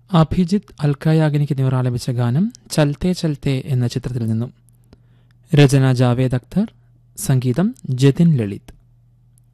അഭിജിത്ത്, അൽക്കായാഗ്നിക് എന്നിവർ ആലപിച്ച ഗാനം ചൽത്തേ ചൽത്തേ എന്ന ചിത്രത്തിൽ നിന്നും. രചന ജാവേദ് അക്തർ, സംഗീതം ജതിൻ ലളിത്.